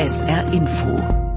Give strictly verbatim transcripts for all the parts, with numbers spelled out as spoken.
S R Info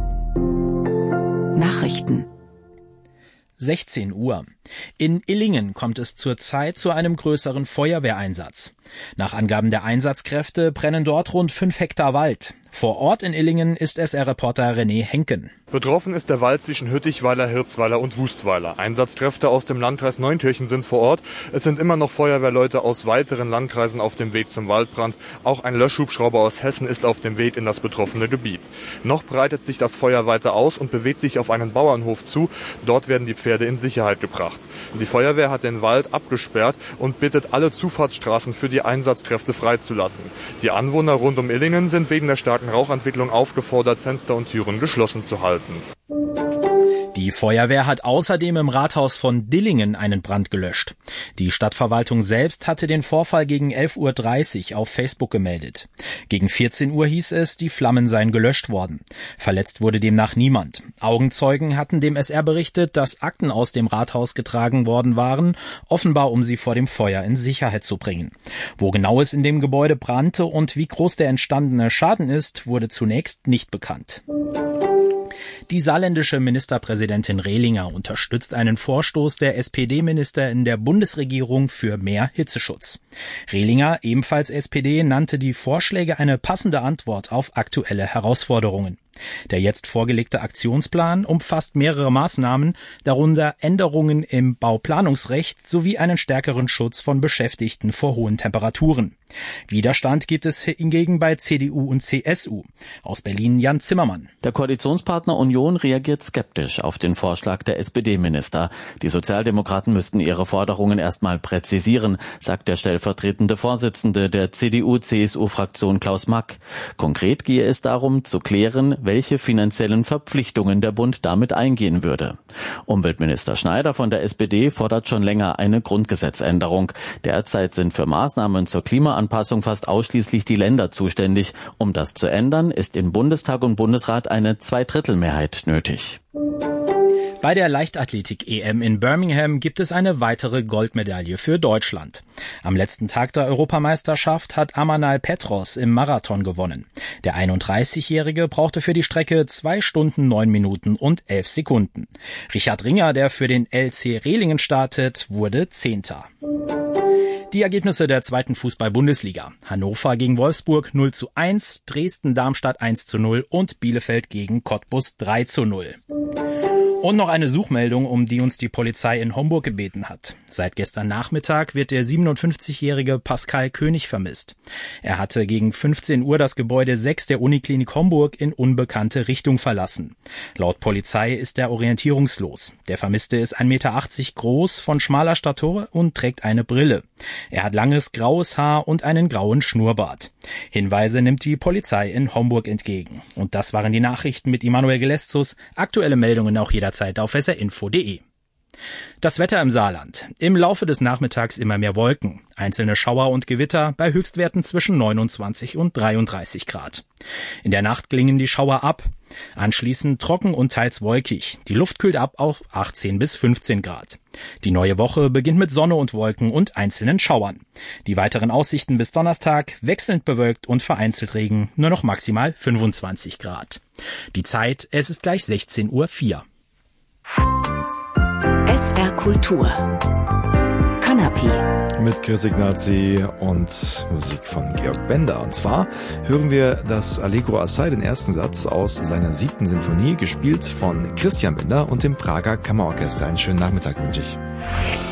Nachrichten sechzehn Uhr. In Illingen kommt es zurzeit zu einem größeren Feuerwehreinsatz. Nach Angaben der Einsatzkräfte brennen dort rund fünf Hektar Wald. Vor Ort in Illingen ist S R-Reporter René Henken. Betroffen ist der Wald zwischen Hüttichweiler, Hirzweiler und Wustweiler. Einsatzkräfte aus dem Landkreis Neunkirchen sind vor Ort. Es sind immer noch Feuerwehrleute aus weiteren Landkreisen auf dem Weg zum Waldbrand. Auch ein Löschhubschrauber aus Hessen ist auf dem Weg in das betroffene Gebiet. Noch breitet sich das Feuer weiter aus und bewegt sich auf einen Bauernhof zu. Dort werden die Pferde in Sicherheit gebracht. Die Feuerwehr hat den Wald abgesperrt und bittet alle Zufahrtsstraßen für die Einsatzkräfte freizulassen. Die Anwohner rund um Illingen sind wegen der starken Rauchentwicklung aufgefordert, Fenster und Türen geschlossen zu halten. Die Feuerwehr hat außerdem im Rathaus von Dillingen einen Brand gelöscht. Die Stadtverwaltung selbst hatte den Vorfall gegen elf Uhr dreißig auf Facebook gemeldet. Gegen vierzehn Uhr hieß es, die Flammen seien gelöscht worden. Verletzt wurde demnach niemand. Augenzeugen hatten dem S R berichtet, dass Akten aus dem Rathaus getragen worden waren, offenbar um sie vor dem Feuer in Sicherheit zu bringen. Wo genau es in dem Gebäude brannte und wie groß der entstandene Schaden ist, wurde zunächst nicht bekannt. Die saarländische Ministerpräsidentin Rehlinger unterstützt einen Vorstoß der S P D-Minister in der Bundesregierung für mehr Hitzeschutz. Rehlinger, ebenfalls S P D, nannte die Vorschläge eine passende Antwort auf aktuelle Herausforderungen. Der jetzt vorgelegte Aktionsplan umfasst mehrere Maßnahmen, darunter Änderungen im Bauplanungsrecht sowie einen stärkeren Schutz von Beschäftigten vor hohen Temperaturen. Widerstand gibt es hingegen bei C D U und C S U. Aus Berlin Jan Zimmermann. Der Koalitionspartner Union reagiert skeptisch auf den Vorschlag der S P D-Minister. Die Sozialdemokraten müssten ihre Forderungen erstmal präzisieren, sagt der stellvertretende Vorsitzende der C D U C S U-Fraktion Klaus Mack. Konkret gehe es darum, zu klären, welche finanziellen Verpflichtungen der Bund damit eingehen würde. Umweltminister Schneider von der S P D fordert schon länger eine Grundgesetzänderung. Derzeit sind für Maßnahmen zur Klimaanpassung fast ausschließlich die Länder zuständig. Um das zu ändern, ist in Bundestag und Bundesrat eine Zweidrittelmehrheit nötig. Bei der Leichtathletik-E M in Birmingham gibt es eine weitere Goldmedaille für Deutschland. Am letzten Tag der Europameisterschaft hat Amanal Petros im Marathon gewonnen. Der einunddreißigjährige brauchte für die Strecke zwei Stunden neun Minuten und elf Sekunden. Richard Ringer, der für den L C Rehlingen startet, wurde Zehnter. Die Ergebnisse der zweiten Fußball-Bundesliga. Hannover gegen Wolfsburg null zu eins, Dresden-Darmstadt eins zu null und Bielefeld gegen Cottbus drei zu null. Und noch eine Suchmeldung, um die uns die Polizei in Homburg gebeten hat. Seit gestern Nachmittag wird der siebenundfünfzigjährige Pascal König vermisst. Er hatte gegen fünfzehn Uhr das Gebäude sechs der Uniklinik Homburg in unbekannte Richtung verlassen. Laut Polizei ist er orientierungslos. Der Vermisste ist ein Meter achtzig groß, von schmaler Statur und trägt eine Brille. Er hat langes graues Haar und einen grauen Schnurrbart. Hinweise nimmt die Polizei in Homburg entgegen. Und das waren die Nachrichten mit Immanuel Geleszus. Aktuelle Meldungen auch jederzeit auf s r info punkt d e. Das Wetter im Saarland. Im Laufe des Nachmittags immer mehr Wolken. Einzelne Schauer und Gewitter bei Höchstwerten zwischen neunundzwanzig und dreiunddreißig Grad. In der Nacht klingen die Schauer ab. Anschließend trocken und teils wolkig. Die Luft kühlt ab auf achtzehn bis fünfzehn Grad. Die neue Woche beginnt mit Sonne und Wolken und einzelnen Schauern. Die weiteren Aussichten bis Donnerstag wechselnd bewölkt und vereinzelt Regen, nur noch maximal fünfundzwanzig Grad. Die Zeit, es ist gleich sechzehn Uhr vier. S R Kultur Kanapé mit Chris Ignazi und Musik von Georg Bender. Und zwar hören wir das Allegro Assai, den ersten Satz aus seiner siebten Sinfonie, gespielt von Christian Bender und dem Prager Kammerorchester. Einen schönen Nachmittag wünsche ich.